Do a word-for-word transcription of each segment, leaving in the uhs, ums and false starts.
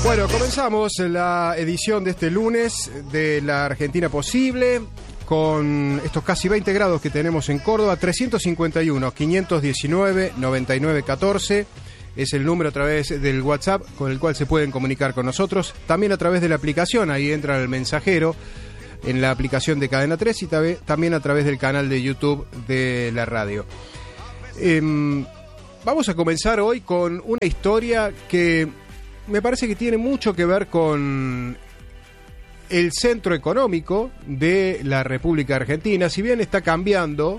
Bueno, comenzamos la edición de este lunes de La Argentina Posible con estos casi veinte grados que tenemos en Córdoba. Trescientos cincuenta y uno, quinientos diecinueve, noventa y nueve catorce es el número a través del WhatsApp con el cual se pueden comunicar con nosotros. También a través de la aplicación, ahí entra el mensajero en la aplicación de Cadena tres y también a través del canal de YouTube de la radio. Eh, vamos a comenzar hoy con una historia que me parece que tiene mucho que ver con el centro económico de la República Argentina. Si bien está cambiando,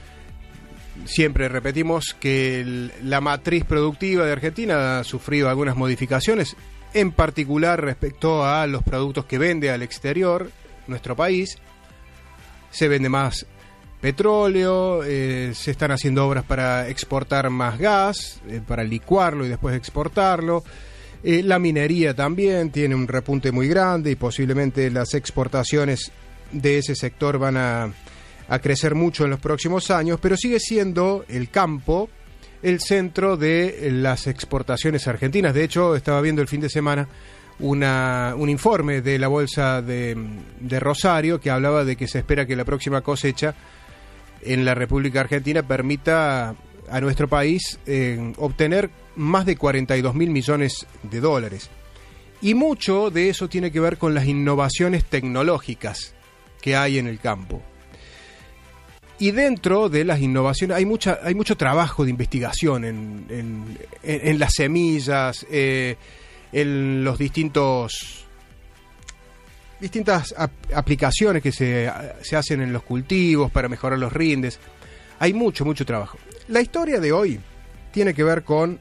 siempre repetimos que el, la matriz productiva de Argentina ha sufrido algunas modificaciones, en particular respecto a los productos que vende al exterior nuestro país. Se vende más petróleo, eh, se están haciendo obras para exportar más gas, eh, para licuarlo y después exportarlo. Eh, la minería también tiene un repunte muy grande y posiblemente las exportaciones de ese sector van a, a crecer mucho en los próximos años, pero sigue siendo el campo el centro de las exportaciones argentinas. De hecho, estaba viendo el fin de semana una, un informe de la Bolsa de, de Rosario que hablaba de que se espera que la próxima cosecha en la República Argentina permita a nuestro país eh, obtener más de cuarenta y dos mil millones de dólares. Y mucho de eso tiene que ver con las innovaciones tecnológicas que hay en el campo. Y dentro de las innovaciones hay mucha, hay mucho trabajo de investigación en, en, en las semillas, eh, en los distintos distintas ap- aplicaciones que se, se hacen en los cultivos para mejorar los rindes. Hay mucho, mucho trabajo. La historia de hoy tiene que ver con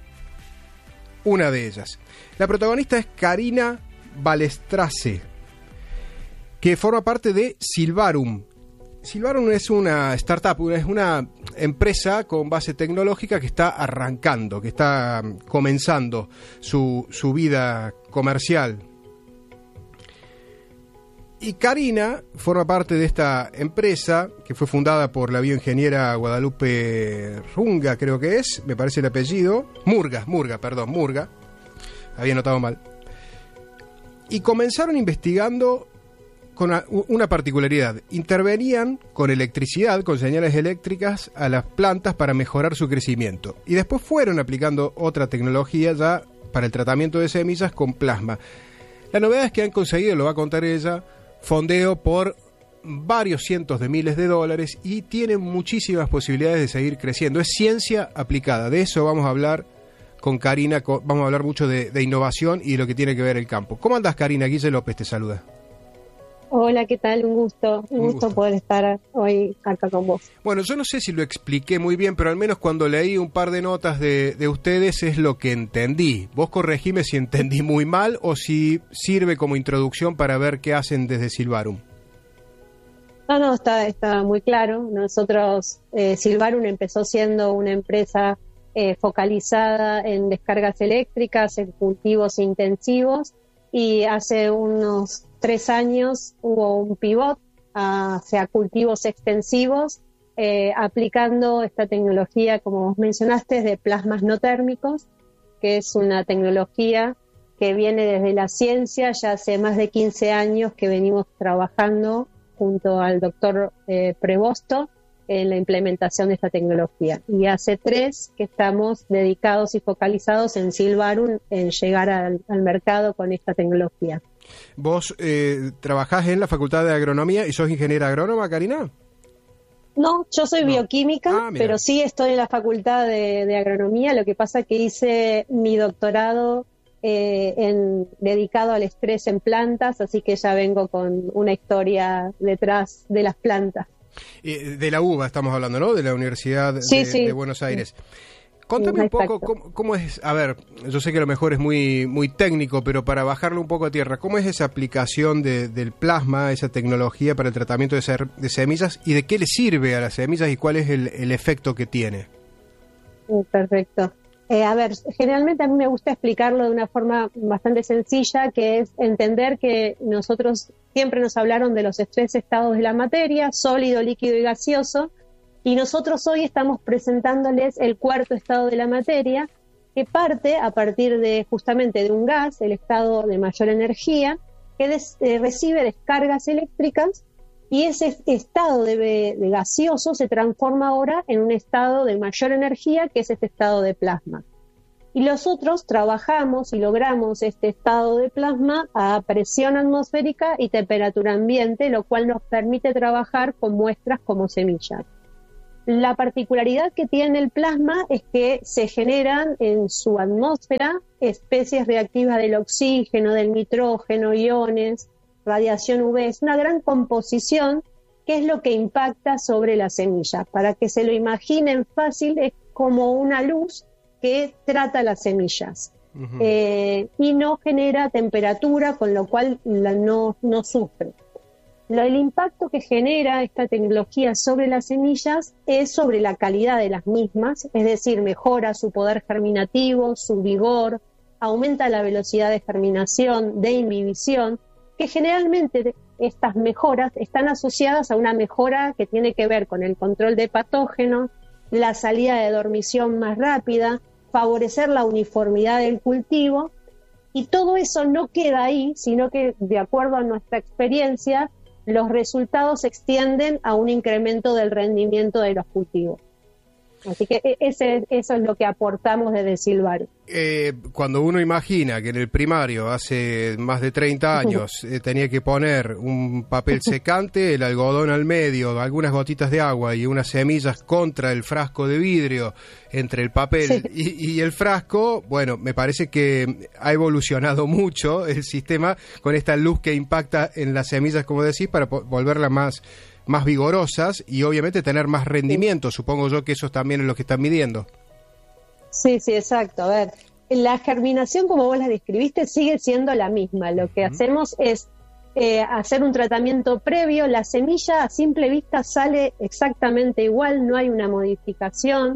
una de ellas. La protagonista es Karina Balestrace, que forma parte de Silvarum. Silvarum es una startup, es una empresa con base tecnológica que está arrancando, que está comenzando su, su vida comercial. Y Karina forma parte de esta empresa que fue fundada por la bioingeniera Guadalupe Runga, creo que es, me parece el apellido. Murga, Murga, perdón, Murga. Había notado mal. Y comenzaron investigando con una particularidad. Intervenían con electricidad, con señales eléctricas a las plantas para mejorar su crecimiento. Y después fueron aplicando otra tecnología ya para el tratamiento de semillas con plasma. La novedad es que han conseguido, lo va a contar ella, fondeo por varios cientos de miles de dólares y tienen muchísimas posibilidades de seguir creciendo. Es ciencia aplicada. De eso vamos a hablar con Karina. Vamos a hablar mucho de, de innovación y de lo que tiene que ver el campo. ¿Cómo andás, Karina? Guille López te saluda. Hola, ¿qué tal? Un gusto, un, un gusto, gusto poder estar hoy acá con vos. Bueno, yo no sé si lo expliqué muy bien, pero al menos cuando leí un par de notas de, de ustedes es lo que entendí. Vos corregime si entendí muy mal o si sirve como introducción para ver qué hacen desde Silvarum. No, no, está, está muy claro. Nosotros, eh, Silvarum empezó siendo una empresa eh, focalizada en descargas eléctricas, en cultivos intensivos, y hace unos tres años hubo un pivot hacia cultivos extensivos, eh, aplicando esta tecnología, como vos mencionaste, de plasmas no térmicos, que es una tecnología que viene desde la ciencia. Ya hace más de quince años que venimos trabajando junto al doctor eh, Prevosto en la implementación de esta tecnología. Y hace tres que estamos dedicados y focalizados en Silvarum, en llegar al, al mercado con esta tecnología. ¿Vos eh, trabajás en la Facultad de Agronomía y sos ingeniera agrónoma, Karina? No, yo soy no. bioquímica, ah, pero sí estoy en la Facultad de, de Agronomía. Lo que pasa es que hice mi doctorado eh, en, dedicado al estrés en plantas, así que ya vengo con una historia detrás de las plantas. Eh, de la U B A estamos hablando, ¿no? De la Universidad sí, de, sí. de Buenos Aires. Contame un poco cómo, cómo es, a ver, yo sé que a lo mejor es muy muy técnico, pero para bajarlo un poco a tierra, ¿cómo es esa aplicación de, del plasma, esa tecnología para el tratamiento de, ser, de semillas y de qué le sirve a las semillas y cuál es el, el efecto que tiene? Perfecto. Eh, a ver, generalmente a mí me gusta explicarlo de una forma bastante sencilla, que es entender que nosotros siempre nos hablaron de los tres estados de la materia, sólido, líquido y gaseoso, y nosotros hoy estamos presentándoles el cuarto estado de la materia, que parte a partir de justamente de un gas, el estado de mayor energía, que des, eh, recibe descargas eléctricas, y ese estado de, de gaseoso se transforma ahora en un estado de mayor energía, que es este estado de plasma. Y nosotros trabajamos y logramos este estado de plasma a presión atmosférica y temperatura ambiente, lo cual nos permite trabajar con muestras como semillas. La particularidad que tiene el plasma es que se generan en su atmósfera especies reactivas del oxígeno, del nitrógeno, iones, radiación U V. Es una gran composición que es lo que impacta sobre la semilla. Para que se lo imaginen fácil, es como una luz que trata las semillas. Uh-huh. eh, y no genera temperatura, con lo cual la no, no sufre. Lo, el impacto que genera esta tecnología sobre las semillas es sobre la calidad de las mismas, es decir, mejora su poder germinativo, su vigor, aumenta la velocidad de germinación, de inhibición, que generalmente estas mejoras están asociadas a una mejora que tiene que ver con el control de patógenos, la salida de dormición más rápida, favorecer la uniformidad del cultivo, y todo eso no queda ahí, sino que, de acuerdo a nuestra experiencia, los resultados se extienden a un incremento del rendimiento de los cultivos. Así que ese, eso es lo que aportamos desde Silvaru. Eh, cuando uno imagina que en el primario hace más de treinta años eh, tenía que poner un papel secante, el algodón al medio, algunas gotitas de agua y unas semillas contra el frasco de vidrio entre el papel sí. y, y el frasco, bueno, me parece que ha evolucionado mucho el sistema con esta luz que impacta en las semillas, como decís, para po- volverlas más... más vigorosas y obviamente tener más rendimiento. Sí. Supongo yo que eso también es lo que están midiendo. Sí, sí, exacto. A ver, la germinación, como vos la describiste, sigue siendo la misma. Lo que uh-huh. hacemos es eh, hacer un tratamiento previo. La semilla a simple vista sale exactamente igual, no hay una modificación,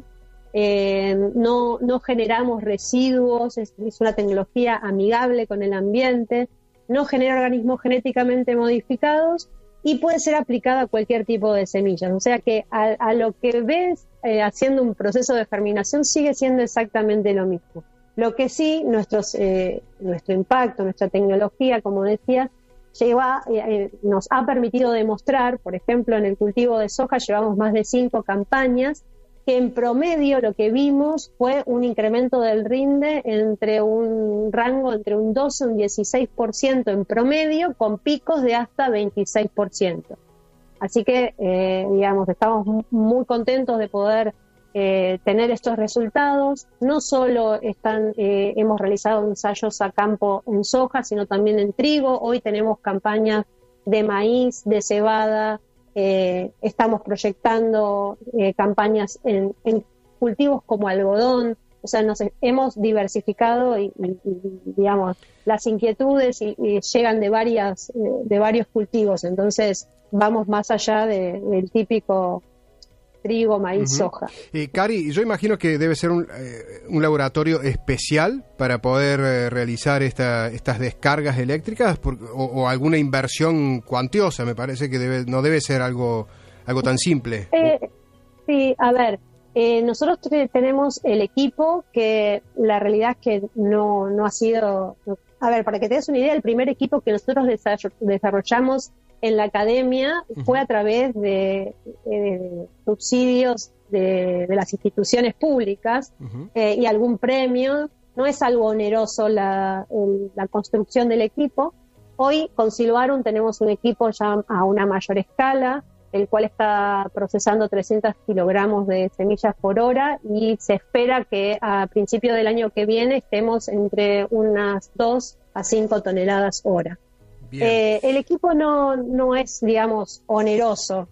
eh, no, no generamos residuos, es, es una tecnología amigable con el ambiente, no genera organismos genéticamente modificados, y puede ser aplicada a cualquier tipo de semillas. O sea que a, a lo que ves eh, haciendo un proceso de germinación sigue siendo exactamente lo mismo. Lo que sí, nuestros, eh, nuestro impacto, nuestra tecnología, como decía, lleva, eh, nos ha permitido demostrar, por ejemplo, en el cultivo de soja llevamos más de cinco campañas, que en promedio lo que vimos fue un incremento del rinde entre un rango entre un doce y un dieciséis por ciento en promedio, con picos de hasta veintiséis por ciento. Así que, eh, digamos, estamos muy contentos de poder eh, tener estos resultados. No solo están, eh, hemos realizado ensayos a campo en soja, sino también en trigo. Hoy tenemos campañas de maíz, de cebada. Eh, estamos proyectando eh, campañas en, en cultivos como algodón. O sea, nos hemos diversificado y, y, y digamos, las inquietudes y, y llegan de varias eh, de varios cultivos. Entonces vamos más allá de, del típico trigo, maíz, uh-huh. soja. Eh, Cari, yo imagino que debe ser un, eh, un laboratorio especial para poder eh, realizar esta, estas descargas eléctricas por, o, o alguna inversión cuantiosa. Me parece que debe, no debe ser algo, algo tan simple. Eh, sí, a ver, eh, nosotros t- tenemos el equipo que la realidad es que no, no ha sido... No, a ver, para que te des una idea, el primer equipo que nosotros desarrollamos en la academia uh-huh. fue a través de, de subsidios de, de las instituciones públicas uh-huh. eh, y algún premio. No es algo oneroso la, el, la construcción del equipo. Hoy con Silvarum tenemos un equipo ya a una mayor escala, el cual está procesando trescientos kilogramos de semillas por hora y se espera que a principio del año que viene estemos entre unas dos a cinco toneladas hora. Eh, el equipo no, no es, digamos, oneroso,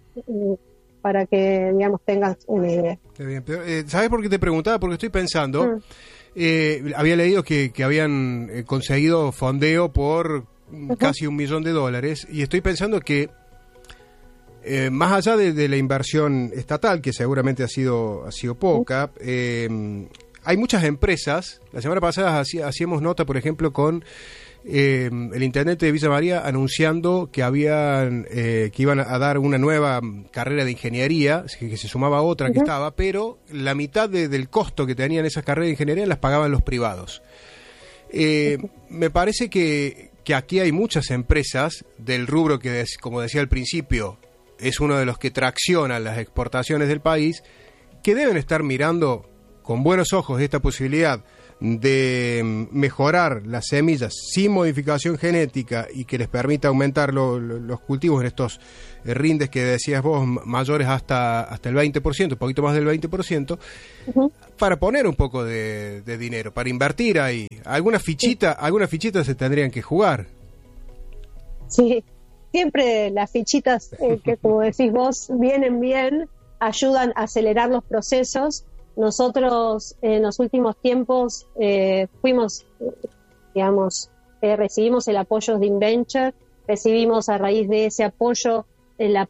para que, digamos, tengas una idea. Está bien, pero, eh, ¿sabes por qué te preguntaba? Porque estoy pensando, mm. eh, había leído que, que habían eh, conseguido fondeo por uh-huh. casi un millón de dólares, y estoy pensando que eh, más allá de, de la inversión estatal, que seguramente ha sido, ha sido poca, uh-huh. eh, hay muchas empresas. La semana pasada hacíamos nota, por ejemplo, con eh, el intendente de Villa María anunciando que habían eh, que iban a dar una nueva carrera de ingeniería, que, que se sumaba a otra uh-huh. que estaba, pero la mitad de, del costo que tenían esas carreras de ingeniería las pagaban los privados. Eh, uh-huh. Me parece que, que aquí hay muchas empresas del rubro que, como decía al principio, es uno de los que tracciona las exportaciones del país, que deben estar mirando con buenos ojos esta posibilidad de mejorar las semillas sin modificación genética y que les permita aumentar lo, lo, los cultivos en estos eh, rindes que decías vos, mayores hasta, hasta el veinte por ciento, un poquito más del veinte por ciento, uh-huh. para poner un poco de, de dinero, para invertir ahí. Alguna fichita, sí. algunas fichitas se tendrían que jugar. Sí, siempre las fichitas eh, que, como decís vos, vienen bien, ayudan a acelerar los procesos. Nosotros en los últimos tiempos eh, fuimos, digamos, eh, recibimos el apoyo de InVenture, recibimos a raíz de ese apoyo el,